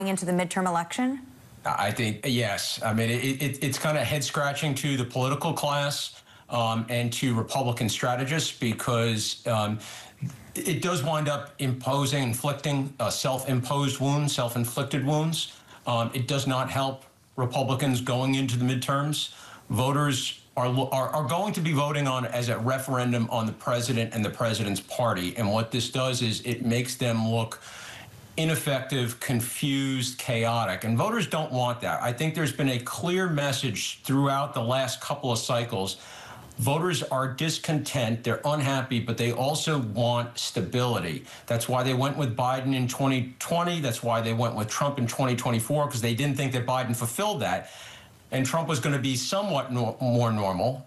into the midterm election? I think, yes. I mean, it's kind of head-scratching to the political class and to Republican strategists because it does wind up inflicting self-imposed wounds, self-inflicted wounds. It does not help Republicans going into the midterms. Voters are going to be voting on as a referendum on the president and the president's party. And what this does is it makes them look ineffective, confused, chaotic. And voters don't want that. I think there's been a clear message throughout the last couple of cycles. Voters are discontent, they're unhappy, but they also want stability. That's why they went with Biden in 2020. That's why they went with Trump in 2024, because they didn't think that Biden fulfilled that. And Trump was going to be somewhat more normal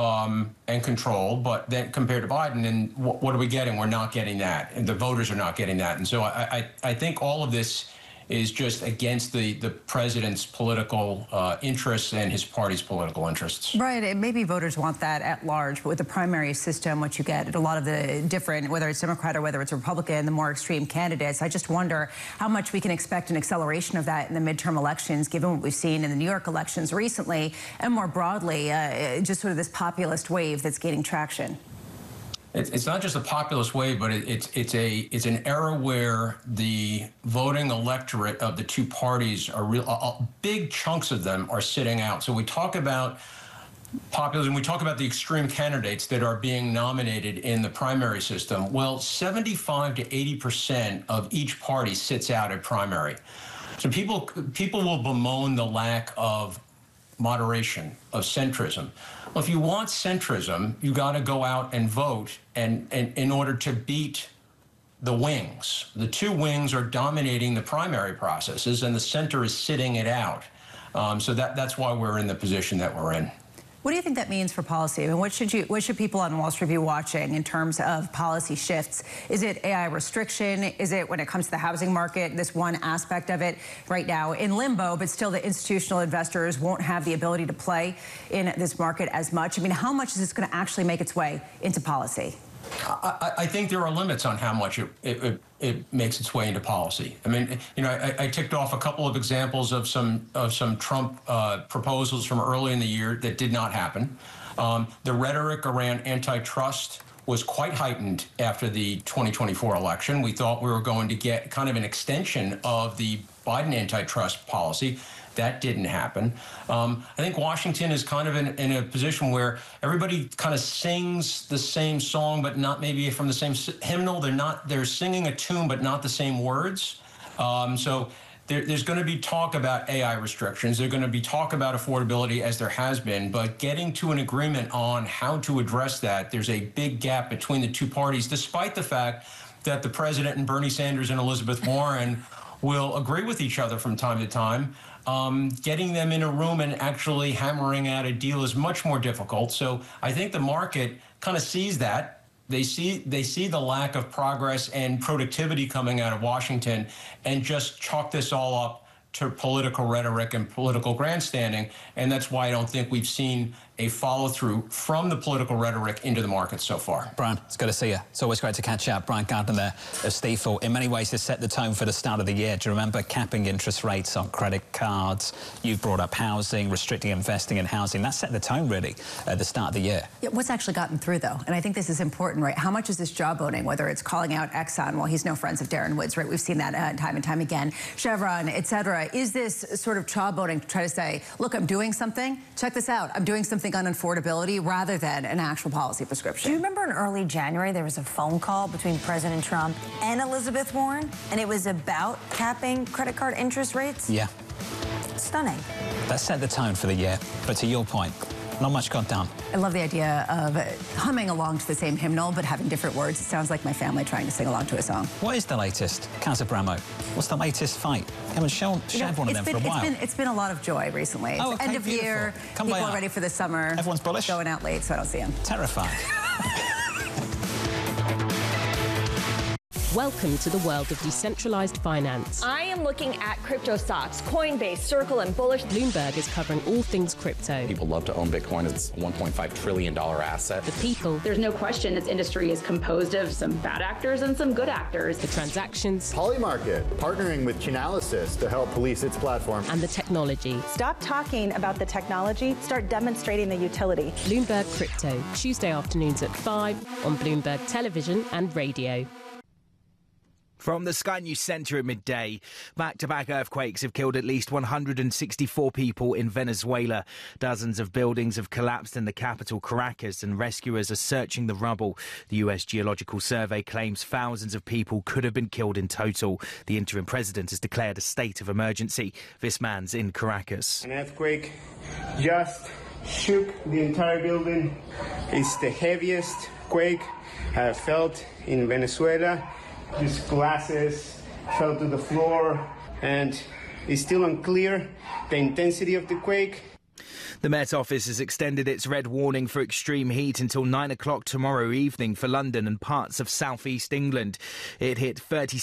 and controlled, but then compared to Biden, and what are we getting? We're not getting that, and the voters are not getting that. And so I think all of this is just against the president's political interests and his party's political interests. Right, and maybe voters want that at large, but with the primary system, what you get at a lot of the different, whether it's Democrat or whether it's Republican, the more extreme candidates, I just wonder how much we can expect an acceleration of that in the midterm elections, given what we've seen in the New York elections recently, and more broadly, just sort of this populist wave that's gaining traction. It's not just a populist wave, but it's an era where the voting electorate of the two parties are big chunks of them are sitting out. So we talk about populism, we talk about the extreme candidates that are being nominated in the primary system. Well, 75 to 80% of each party sits out at primary. So people will bemoan the lack of moderation, of centrism. Well, if you want centrism, you got to go out and vote, and in order to beat the wings. The two wings are dominating the primary processes, and the center is sitting it out. So that's why we're in the position that we're in. What do you think that means for policy? I mean, what should people on Wall Street be watching in terms of policy shifts? Is it AI restriction? Is it, when it comes to the housing market, this one aspect of it right now in limbo, but still the institutional investors won't have the ability to play in this market as much? I mean, how much is this going to actually make its way into policy? I think there are limits on how much it makes its way into policy. I mean, you know, I ticked off a couple of examples of some Trump proposals from early in the year that did not happen. The rhetoric around antitrust was quite heightened after the 2024 election. We thought we were going to get kind of an extension of the Biden antitrust policy. That didn't happen. I think Washington is kind of in a position where everybody kind of sings the same song, but not maybe from the same hymnal. They're singing a tune, but not the same words. So there's going to be talk about AI restrictions. There's going to be talk about affordability, as there has been, but getting to an agreement on how to address that, there's a big gap between the two parties, despite the fact that the president and Bernie Sanders and Elizabeth Warren will agree with each other from time to time. Getting them in a room and actually hammering out a deal is much more difficult. So I think the market kind of sees that. They see the lack of progress and productivity coming out of Washington and just chalk this all up to political rhetoric and political grandstanding. And that's why I don't think we've seen a follow-through from the political rhetoric into the market so far. Brian, it's good to see you. It's always great to catch up. Brian Gardner there of Stifel. In many ways, this set the tone for the start of the year. Do you remember capping interest rates on credit cards? You've brought up housing, restricting investing in housing. That set the tone, really, at the start of the year. Yeah, what's actually gotten through, though? And I think this is important, right? How much is this jawboning, whether it's calling out Exxon, well, he's no friends of Darren Woods, right? We've seen that time and time again. Chevron, et cetera. Is this sort of jawboning to try to say, look, I'm doing something. Check this out. I'm doing something on affordability rather than an actual policy prescription? Do you remember in early January there was a phone call between President Trump and Elizabeth Warren, and it was about capping credit card interest rates? Yeah. Stunning. That set the tone for the year. But to your point, not much got done. I love the idea of humming along to the same hymnal, but having different words. It sounds like my family trying to sing along to a song. What is the latest, Casa Bramo? What's the latest fight? I haven't shared one of them for a while. It's been a lot of joy recently. Oh, okay, end of beautiful. Year, Come people by are ready for the summer. Everyone's bullish? Going out late, so I don't see them. Terrifying. Welcome to the world of decentralized finance. I am looking at crypto stocks, Coinbase, Circle, and Bullish. Bloomberg is covering all things crypto. People love to own Bitcoin. It's a $1.5 trillion asset. The people. There's no question this industry is composed of some bad actors and some good actors. The transactions. Polymarket, partnering with Chainalysis to help police its platform. And the technology. Stop talking about the technology, start demonstrating the utility. Bloomberg Crypto, Tuesday afternoons at 5 on Bloomberg Television and Radio. From the Sky News Centre at midday, back-to-back earthquakes have killed at least 164 people in Venezuela. Dozens of buildings have collapsed in the capital, Caracas, and rescuers are searching the rubble. The U.S. Geological Survey claims thousands of people could have been killed in total. The interim president has declared a state of emergency. This man's in Caracas. An earthquake just shook the entire building. It's the heaviest quake I have felt in Venezuela. These glasses fell to the floor, and it's still unclear the intensity of the quake. The Met Office has extended its red warning for extreme heat until 9 o'clock tomorrow evening for London and parts of southeast England. It hit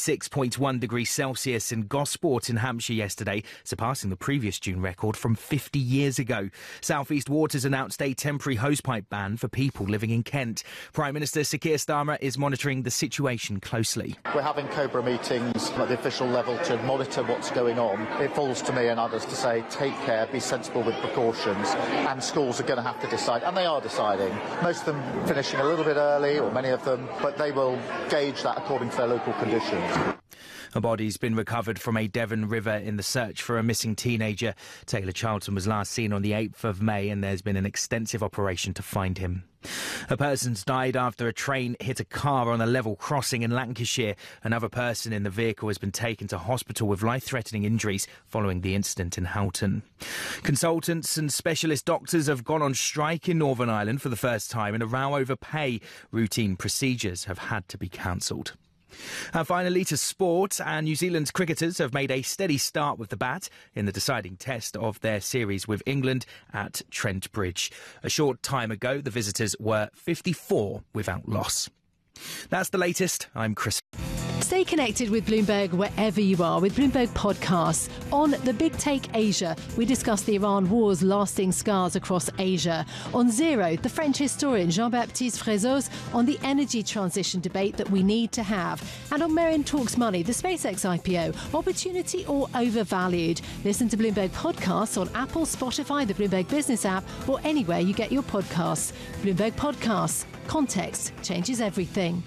36.1 degrees Celsius in Gosport in Hampshire yesterday, surpassing the previous June record from 50 years ago. South East Waters announced a temporary hosepipe ban for people living in Kent. Prime Minister Sir Keir Starmer is monitoring the situation closely. We're having COBRA meetings at the official level to monitor what's going on. It falls to me and others to say take care, be sensible with precautions. And schools are going to have to decide, and they are deciding. Most of them finishing a little bit early, or many of them, but they will gauge that according to their local conditions. A body's been recovered from a Devon river in the search for a missing teenager. Taylor Charlton was last seen on the 8th of May, and there's been an extensive operation to find him. A person's died after a train hit a car on a level crossing in Lancashire. Another person in the vehicle has been taken to hospital with life-threatening injuries following the incident in Houghton. Consultants and specialist doctors have gone on strike in Northern Ireland for the first time in a row over pay. Routine procedures have had to be cancelled. And finally to sport, and New Zealand's cricketers have made a steady start with the bat in the deciding test of their series with England at Trent Bridge. A short time ago, the visitors were 54 without loss. That's the latest. I'm Chris. Stay connected with Bloomberg wherever you are with Bloomberg Podcasts. On The Big Take Asia, we discuss the Iran war's lasting scars across Asia. On Zero, the French historian Jean-Baptiste Frezos on the energy transition debate that we need to have. And on Marion Talks Money, the SpaceX IPO, opportunity or overvalued. Listen to Bloomberg Podcasts on Apple, Spotify, the Bloomberg Business app, or anywhere you get your podcasts. Bloomberg Podcasts. Context changes everything.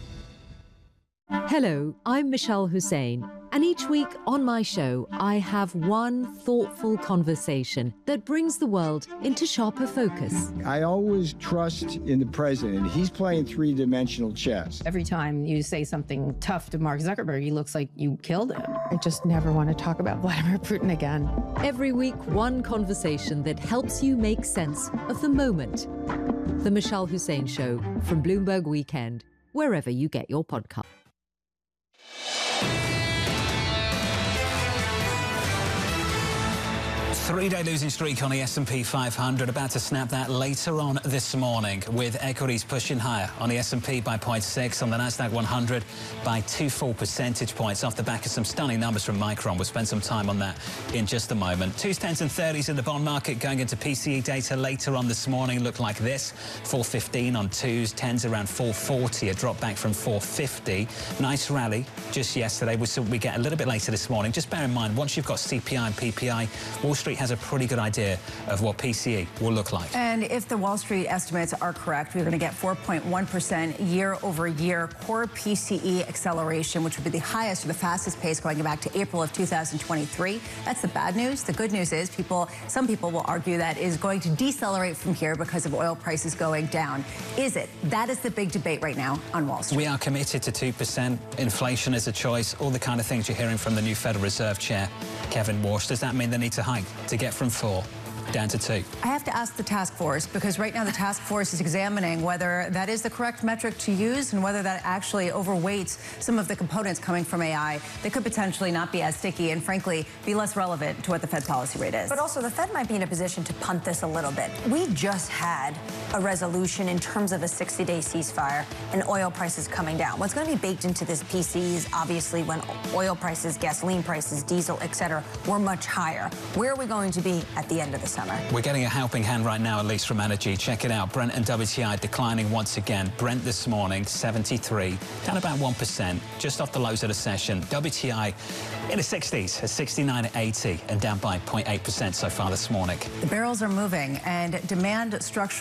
Hello, I'm Michelle Hussein, and each week on my show, I have one thoughtful conversation that brings the world into sharper focus. I always trust in the president. He's playing three-dimensional chess. Every time you say something tough to Mark Zuckerberg, he looks like you killed him. I just never want to talk about Vladimir Putin again. Every week, one conversation that helps you make sense of the moment. The Michelle Hussein Show from Bloomberg Weekend, wherever you get your podcast. 3-day losing streak on the S&P 500, about to snap that later on this morning, with equities pushing higher on the S&P by 0.6, on the Nasdaq 100 by 2 full percentage points off the back of some stunning numbers from Micron. We'll spend some time on that in just a moment. 2s, 10s and 30s in the bond market going into PCE data later on this morning look like this. 415 on 2s, 10s around 440, a drop back from 450. Nice rally just yesterday. We get a little bit later this morning. Just bear in mind, once you've got CPI and PPI, Wall Street has a pretty good idea of what PCE will look like. And if the Wall Street estimates are correct, we're going to get 4.1% year-over-year core PCE acceleration, which would be the highest or the fastest pace going back to April of 2023. That's the bad news. The good news is some people will argue that is going to decelerate from here because of oil prices going down. Is it? That is the big debate right now on Wall Street. We are committed to 2%. Inflation is a choice. All the kind of things you're hearing from the new Federal Reserve Chair, Kevin Warsh. Does that mean they need to hike to get from 4 down to 2. I have to ask the task force, because right now the task force is examining whether that is the correct metric to use and whether that actually overweights some of the components coming from AI that could potentially not be as sticky and, frankly, be less relevant to what the Fed policy rate is. But also, the Fed might be in a position to punt this a little bit. We just had a resolution in terms of a 60-day ceasefire and oil prices coming down. What's going to be baked into this PC is obviously when oil prices, gasoline prices, diesel, etc., were much higher. Where are we going to be at the end of the summer? We're getting a helping hand right now, at least from energy. Check it out. Brent and WTI declining once again. Brent this morning, 73, down about 1%, just off the lows of the session. WTI in the 60s, at 69.80, and down by 0.8% so far this morning. The barrels are moving, and demand structure